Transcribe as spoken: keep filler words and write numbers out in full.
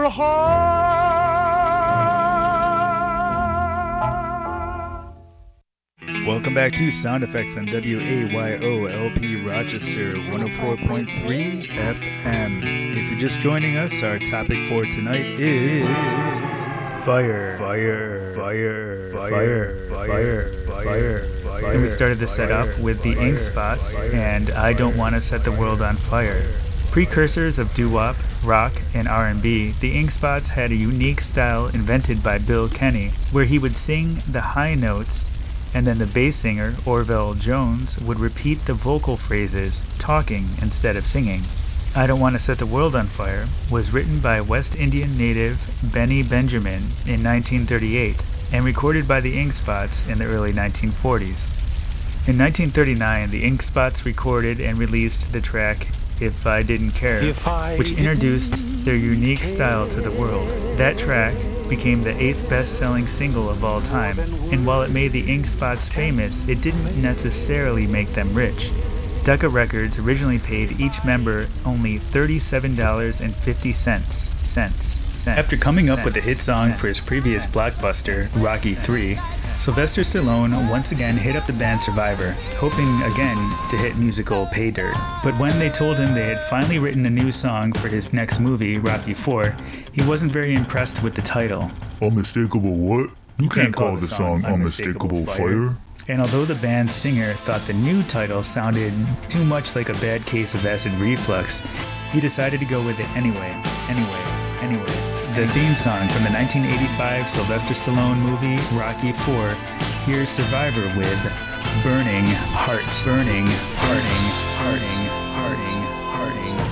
Purple Heart. Welcome back to Sound Effects on W A Y O L P Rochester one oh four point three F M. If you're just joining us, our topic for tonight is fire, fire, fire, fire, fire, fire, fire. And we started the setup with the Ink Spots and I Don't Want to Set the World on Fire. Precursors of doo-wop, rock, and R and B, the Ink Spots had a unique style invented by Bill Kenny, where he would sing the high notes and then the bass singer, Orville Jones, would repeat the vocal phrases, talking instead of singing. I Don't Want to Set the World on Fire was written by West Indian native Benny Benjamin in nineteen thirty-eight and recorded by the Ink Spots in the early nineteen forties. In nineteen thirty-nine, the Ink Spots recorded and released the track If I Didn't Care, which introduced their unique style to the world. That track became the eighth best-selling single of all time, and while it made the Ink Spots famous, it didn't necessarily make them rich. Decca Records originally paid each member only thirty-seven dollars and fifty cents. Cents. Cents. After coming up cents, with a hit song cents, for his previous cents, blockbuster, Rocky three, Sylvester Stallone once again hit up the band Survivor, hoping again to hit musical pay dirt. But when they told him they had finally written a new song for his next movie, Rocky four, he wasn't very impressed with the title. Unmistakable what? You can't, Can't call, call the the song song Unmistakable, Unmistakable Fire. Fire. And although the band's singer thought the new title sounded too much like a bad case of acid reflux, he decided to go with it anyway, anyway, anyway. The theme song from the nineteen eighty-five Sylvester Stallone movie, Rocky four, here's Survivor with Burning Heart. Burning, hearting, hearting, hearting, hearting.